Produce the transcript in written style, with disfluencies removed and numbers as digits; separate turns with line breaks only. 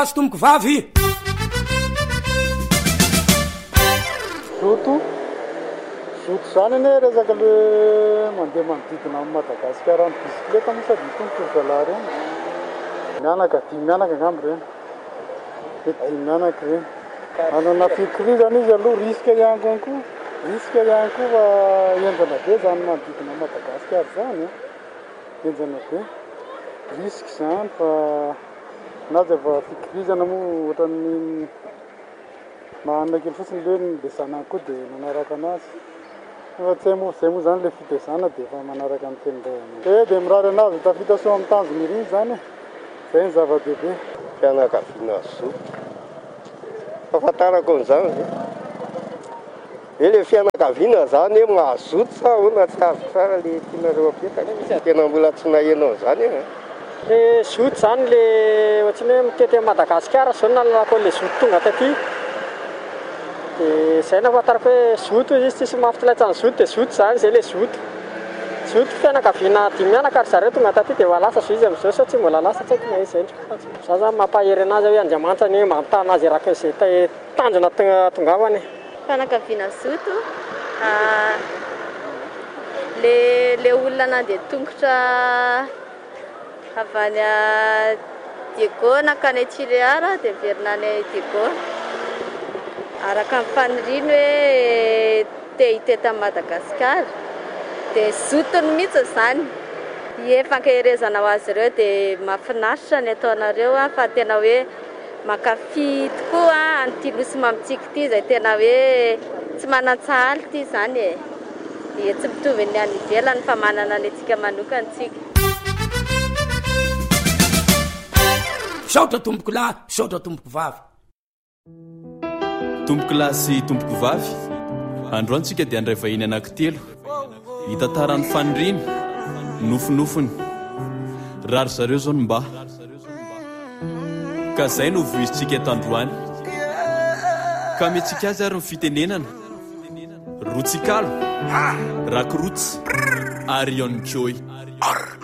Tomboko vavy
zoto zany ane resaka le mandeha manodidina amin'ny Madagasikara ny bisikileta moa sady tomboky zalahy reny mianaka dimy mianaka angamba reny dimy mianaka reny anana fikirizana izy aloha risque ihany koa fa enjana be zany manodidina Madagasikara zany enjana be risque zany fa nazy efa fikirizana moa ohatran'ny mahanana kely fotsiny le lesana koa dia manaraka anazy fa tsy moa zay moa zany le fitezana dia efa manaraka ny tenindray dia mirary anazy tafita soa amin'ny tanjony iry zany zay ny zava-dehibe
fianakaviana zo fahafantarako an'izany le fianakaviana zany mahazoto sa hoana tsy azo tsara le tianareo apetaka tena mbola tsy nahenao zany
le zoto zany le ohatrany hoe mitety Madagasikara zao nalalako le zoto tonga taty dia zay nahafantarako hoe zoto izy tsisy mahafitilaitrany zoto dia zoto zany zay le zoto fianakaviana dimy mianaka ary zareo tonga taty dia lasa zo izy amin'izao sa tsy mbola lasa tsy haiko na izy zay za zany mampahery anazy hoe Andriamanitra ny mampitana azy araka izay tanjona tongavany
fianakaviana zoto le olona nandeha tongotra avy any Diego nakany Tiliara dia verina any Diego araka ny faniriny hoe te hiteta Madagasikara dia zotony mihitsy zany efankaherezana ho azy ireo dia mahafinaritra ny ataonareo fa tena hoe mankafy tokoa an'ity nosy mamitsika ity izay tena hoe tsy manan-tsahaly ity zany dia tsy mitovy ny any ivelany fa manana ny antsika manokana antsika
saotra tomboko lahy saotra tomboko vavy
tomboko lahy sy tomboko vavy androantsika dia andray vahiny anankitelo hitantarany faniriny nofinofiny rary zareo zao ny mba ka zay no voizintsika eto-androany ka metsika azy ary ny fitenenana rotsikalo rakorotsy ary ionjoy